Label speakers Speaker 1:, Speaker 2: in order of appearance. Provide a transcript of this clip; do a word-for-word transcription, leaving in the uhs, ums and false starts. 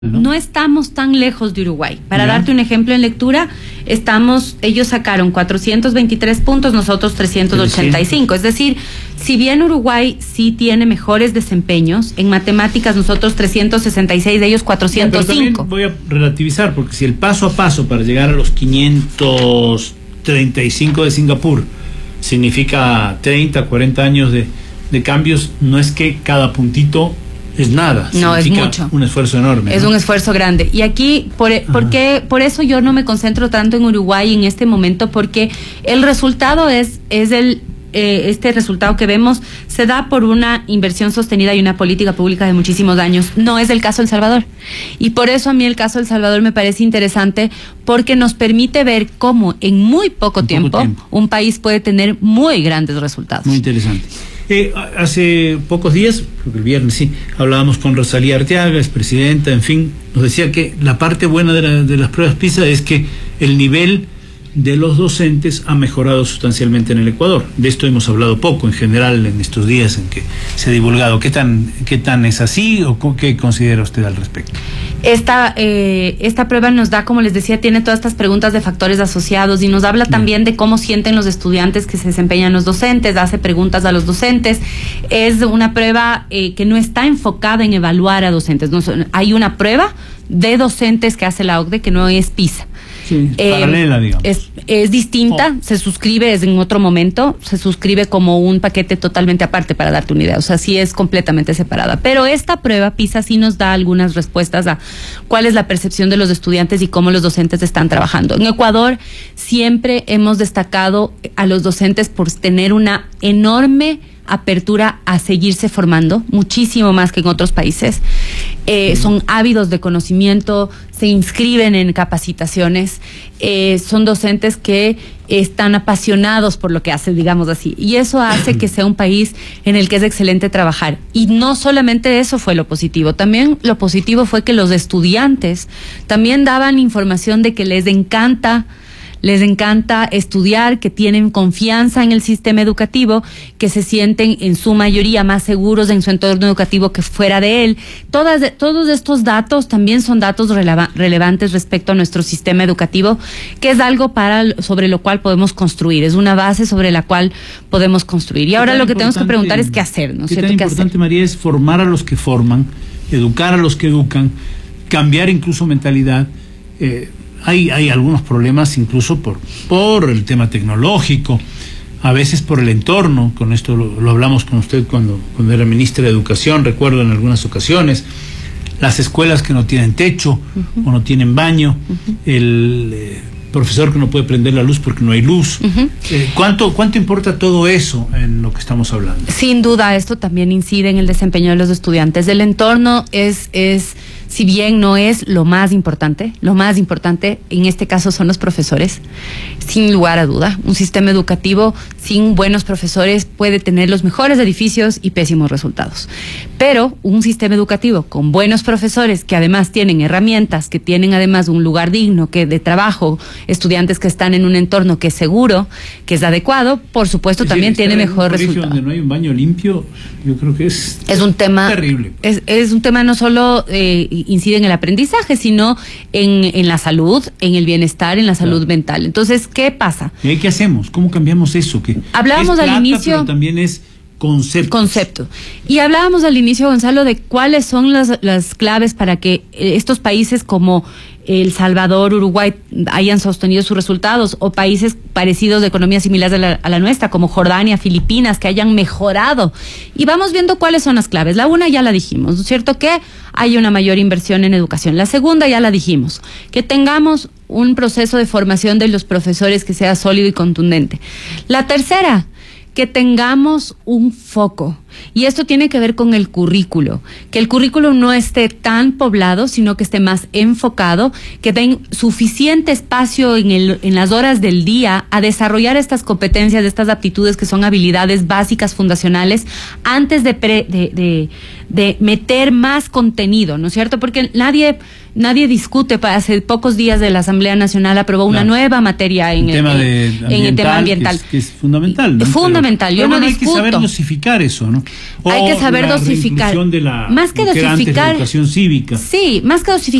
Speaker 1: ¿No? No estamos tan lejos de Uruguay. Para
Speaker 2: ¿Ya?
Speaker 1: darte un ejemplo en lectura, estamos, ellos sacaron cuatrocientos veintitrés puntos, nosotros trescientos ochenta y cinco. Es decir, si bien Uruguay sí tiene mejores desempeños, en matemáticas nosotros trescientos sesenta y seis, de ellos cuatrocientos cinco.
Speaker 2: No, voy a relativizar, porque si el paso a paso para llegar a los quinientos treinta y cinco de Singapur significa treinta, cuarenta años de, de cambios, no es que cada puntito es nada,
Speaker 1: no, es mucho.
Speaker 2: Un esfuerzo enorme.
Speaker 1: Es
Speaker 2: ¿no?
Speaker 1: un esfuerzo grande. Y aquí, por, por, qué, por eso yo no me concentro tanto en Uruguay en este momento, porque el resultado es, es el, eh, este resultado que vemos se da por una inversión sostenida y una política pública de muchísimos años. No es el caso de El Salvador. Y por eso a mí el caso de El Salvador me parece interesante, porque nos permite ver cómo en muy poco,
Speaker 2: en
Speaker 1: tiempo,
Speaker 2: poco tiempo
Speaker 1: un país puede tener muy grandes resultados.
Speaker 2: Muy interesante. Eh, hace pocos días, creo que el viernes sí, hablábamos con Rosalía Arteaga, es presidenta, en fin, nos decía que la parte buena de, la, de las pruebas PISA es que el nivel de los docentes ha mejorado sustancialmente en el Ecuador. De esto hemos hablado poco en general en estos días en que se ha divulgado. ¿Qué tan, qué tan es así o qué considera usted al respecto?
Speaker 1: Esta, eh, esta prueba nos da, como les decía, tiene todas estas preguntas de factores asociados y nos habla también de cómo sienten los estudiantes que se desempeñan los docentes, hace preguntas a los docentes. Es una prueba eh, que no está enfocada en evaluar a docentes. No, hay una prueba de docentes que hace la O C D E que no es PISA.
Speaker 2: Sí, eh, paralela, digamos.
Speaker 1: Es, es distinta, oh. se suscribe, es en otro momento, se suscribe como un paquete totalmente aparte, para darte una idea, o sea, sí es completamente separada. Pero esta prueba PISA sí nos da algunas respuestas a cuál es la percepción de los estudiantes y cómo los docentes están trabajando. En Ecuador siempre hemos destacado a los docentes por tener una enorme apertura a seguirse formando, muchísimo más que en otros países. Eh, son ávidos de conocimiento, se inscriben en capacitaciones, eh, son docentes que están apasionados por lo que hacen, digamos así, y eso hace que sea un país en el que es excelente trabajar. Y no solamente eso fue lo positivo, también lo positivo fue que los estudiantes también daban información de que les encanta Les encanta estudiar, que tienen confianza en el sistema educativo, que se sienten en su mayoría más seguros en su entorno educativo que fuera de él. Todas, todos estos datos también son datos releva, relevantes respecto a nuestro sistema educativo, que es algo para sobre lo cual podemos construir, es una base sobre la cual podemos construir. Y ahora lo que tenemos que preguntar es qué hacer, ¿no es cierto?
Speaker 2: ¿Qué tan importante, María, es formar a los que forman, educar a los que educan, cambiar incluso mentalidad? Eh, Hay, hay algunos problemas incluso por, por el tema tecnológico, a veces por el entorno. Con esto lo, lo hablamos con usted cuando, cuando era ministra de Educación, recuerdo en algunas ocasiones. Las escuelas que no tienen techo, uh-huh. o no tienen baño, uh-huh. el eh, profesor que no puede prender la luz porque no hay luz. Uh-huh. eh, ¿cuánto, ¿Cuánto importa todo eso en lo que estamos hablando?
Speaker 1: Sin duda, esto también incide en el desempeño de los estudiantes. El entorno es... es si bien no es lo más importante, lo más importante en este caso son los profesores, sin lugar a duda. Un sistema educativo sin buenos profesores puede tener los mejores edificios y pésimos resultados. Pero un sistema educativo con buenos profesores, que además tienen herramientas, que tienen además un lugar digno que de trabajo, estudiantes que están en un entorno que es seguro, que es adecuado, por supuesto, es también decir, tiene mejor resultado.
Speaker 2: Donde no hay un baño limpio, yo creo que es,
Speaker 1: es un tema
Speaker 2: terrible.
Speaker 1: Es, es un tema no solo eh, incide en el aprendizaje, sino en, en la salud, en el bienestar, en la salud claro. mental. Entonces, ¿qué pasa?
Speaker 2: ¿Y qué hacemos? ¿Cómo cambiamos eso? Que
Speaker 1: hablábamos
Speaker 2: es plata,
Speaker 1: al inicio,
Speaker 2: pero también es concepto.
Speaker 1: Concepto. Y hablábamos al inicio, Gonzalo, de cuáles son las, las claves para que estos países como El Salvador, Uruguay hayan sostenido sus resultados, o países parecidos de economías similares a la, a la nuestra, como Jordania, Filipinas, que hayan mejorado. Y vamos viendo cuáles son las claves. La una ya la dijimos, ¿no es cierto? Que haya una mayor inversión en educación. La segunda ya la dijimos, que tengamos un proceso de formación de los profesores que sea sólido y contundente. La tercera, que tengamos un foco. Y esto tiene que ver con el currículo, que el currículo no esté tan poblado, sino que esté más enfocado, que den suficiente espacio en, el, en las horas del día a desarrollar estas competencias, estas aptitudes que son habilidades básicas fundacionales, antes de, pre, de, de, de meter más contenido, ¿no es cierto? Porque nadie... Nadie discute. Hace pocos días de la Asamblea Nacional aprobó una claro. nueva materia en el,
Speaker 2: tema, de
Speaker 1: en, en el tema ambiental.
Speaker 2: Que es, que es fundamental. ¿no?
Speaker 1: Es fundamental.
Speaker 2: Pero,
Speaker 1: yo
Speaker 2: pero
Speaker 1: no
Speaker 2: bueno,
Speaker 1: discuto.
Speaker 2: Hay que saber dosificar eso, ¿no? ¿no? O
Speaker 1: hay que saber
Speaker 2: la
Speaker 1: dosificar.
Speaker 2: reinclusión de la,
Speaker 1: más que
Speaker 2: lo que era antes la
Speaker 1: dosificar,
Speaker 2: educación cívica.
Speaker 1: sí, más que dosificar.